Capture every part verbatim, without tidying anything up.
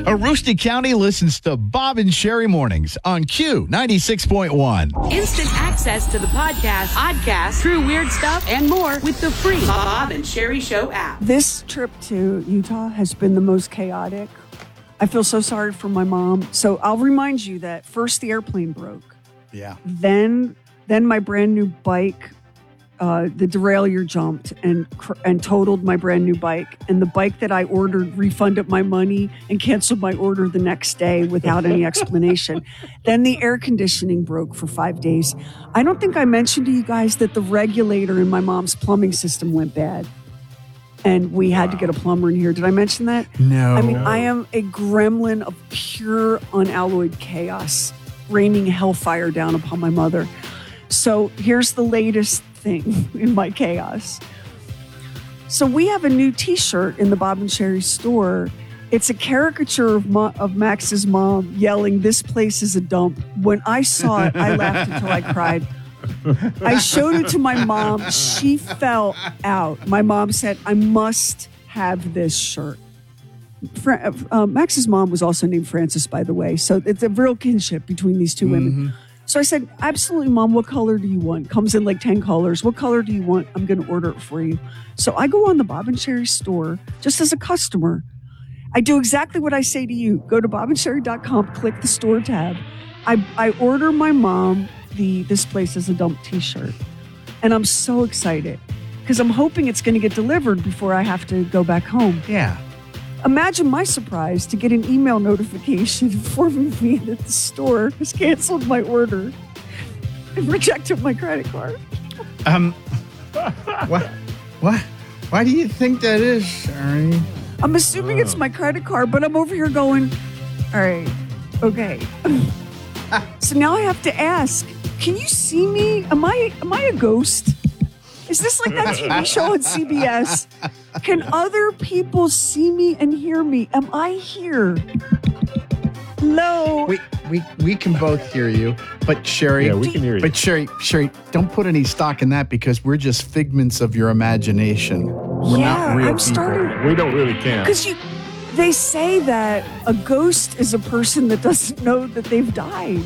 Aroostook County listens to Bob and Sherry Mornings on Q ninety-six point one. Instant access to the podcast, podcast, true weird stuff, and more with the free Bob and Sherry Show app. This trip to Utah has been the most chaotic. I feel so sorry for my mom. So I'll remind you that first the airplane broke. Yeah. Then, then my brand new bike, uh, the derailleur jumped and cr- and totaled my brand new bike. And the bike that I ordered refunded my money and canceled my order the next day without any explanation. Then the air conditioning broke for five days. I don't think I mentioned to you guys that the regulator in my mom's plumbing system went bad. And we had to get a plumber in here. Did I mention that? No. I mean, I am a gremlin of pure unalloyed chaos, raining hellfire down upon my mother. So here's the latest thing in my chaos. So we have a new T-shirt in the Bob and Sherry store. It's a caricature of, Ma- of Max's mom yelling, "This place is a dump." When I saw it, I laughed until I cried. I showed it to my mom. She fell out. My mom said, "I must have this shirt." Fra- uh, Max's mom was also named Frances, by the way. So it's a real kinship between these two women. Mm-hmm. So I said, "Absolutely, Mom. What color do you want?" Comes in like ten colors. "What color do you want? I'm going to order it for you." So I go on the Bob and Sherry store just as a customer. I do exactly what I say to you. Go to bob and sherry dot com, click the store tab. I, I order my mom the "This Place is a Dump" t-shirt. And I'm so excited because I'm hoping it's going to get delivered before I have to go back home. Yeah. Imagine my surprise to get an email notification informing me that the store has canceled my order and rejected my credit card. Um, what? What? Why do you think that is, Sherry? I'm assuming it's my credit card, but I'm over here going, all right, okay. So now I have to ask, can you see me? Am I am I a ghost? Is this like that T V show on C B S? Can other people see me and hear me? Am I here? Hello? We we we can both hear you, but Sherry, Yeah, we can hear you. But Sherry, Sherry, don't put any stock in that because we're just figments of your imagination. We're yeah, not real I'm people. starting We don't really care. because you. They say that a ghost is a person that doesn't know that they've died.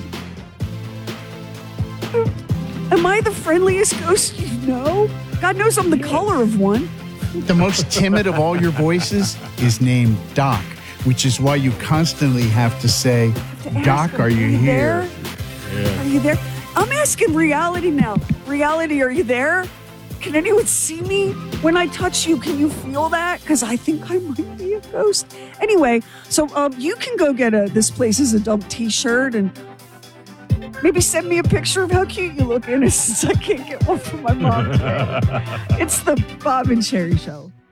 Am I the friendliest ghost you know? God knows I'm the color of one. The most timid of all your voices is named Doc, which is why you constantly have to say, To ask "Doc, them, are you here?" Yeah. Are you there? I'm asking reality now. Reality, are you there? Can anyone see me? When I touch you, can you feel that? Because I think I might be a ghost. Anyway, so um, you can go get a "This Place is a Dump" t-shirt and maybe send me a picture of how cute you look in it since I can't get one from my mom today. It's the Bob and Sherry Show.